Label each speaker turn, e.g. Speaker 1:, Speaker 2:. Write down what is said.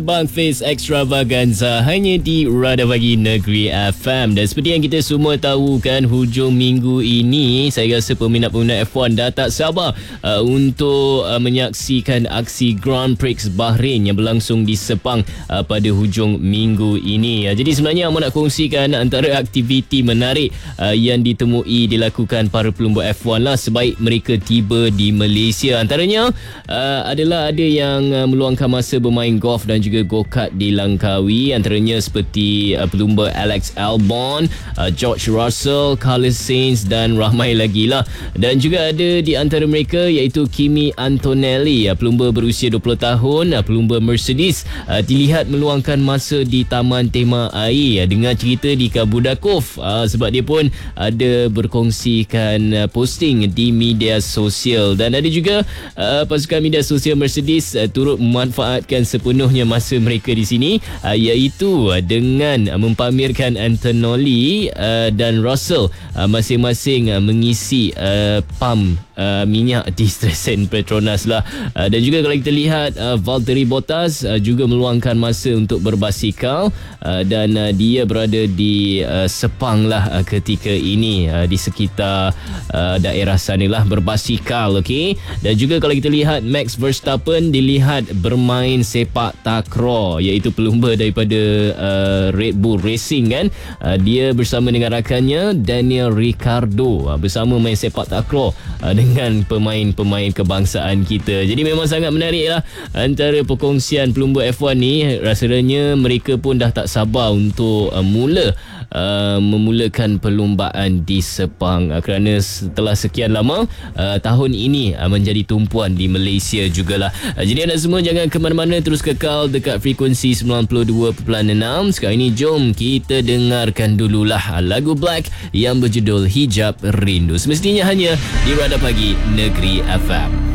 Speaker 1: Bang Fiz Extravaganza hanya di Radar Pagi Negeri FM. Dan seperti yang kita semua tahu kan, hujung minggu ini saya rasa peminat-peminat F1 dah tak sabar untuk menyaksikan aksi Grand Prix Bahrain yang berlangsung di Sepang pada hujung minggu ini. Jadi sebenarnya Ahmad nak kongsikan antara aktiviti menarik yang ditemui dilakukan para pelumba F1 lah sebaik mereka tiba di Malaysia. Antaranya adalah ada yang meluangkan masa bermain golf dan juga go-kart di Langkawi, antaranya seperti pelumba Alex Albon, George Russell, Carlos Sainz dan ramai lagi lah. Dan juga ada di antara mereka iaitu Kimi Antonelli, pelumba berusia 20 tahun, pelumba Mercedes, dilihat meluangkan masa di Taman Tema Air dengan cerita di Kabudakov, sebab dia pun ada berkongsikan posting di media sosial. Dan ada juga pasukan media sosial Mercedes turut memanfaatkan sepenuhnya masa mereka di sini, iaitu dengan mempamerkan Antonelli dan Russell masing-masing mengisi pam minyak di stesen Petronas lah. Dan juga kalau kita lihat Valtteri Bottas juga meluangkan masa untuk berbasikal, dan dia berada di Sepang lah ketika ini, di sekitar daerah sana lah berbasikal. Okay? Dan juga kalau kita lihat Max Verstappen dilihat bermain sepak takraw, iaitu pelumba daripada Red Bull Racing kan. Dia bersama dengan rakannya Daniel Ricciardo bersama main sepak takraw dengan pemain-pemain kebangsaan kita. Jadi memang sangat menarik lah antara perkongsian pelumba F1 ni. Rasanya mereka pun dah tak sabar untuk memulakan perlumbaan di Sepang, kerana setelah sekian lama tahun ini menjadi tumpuan di Malaysia jugalah. Jadi anda semua jangan ke mana-mana, terus kekal dekat frekuensi 92.6. Sekarang ini jom kita dengarkan dululah lagu Black yang berjudul Hijab Rindu, semestinya hanya di Radar Pagi Negeri FM.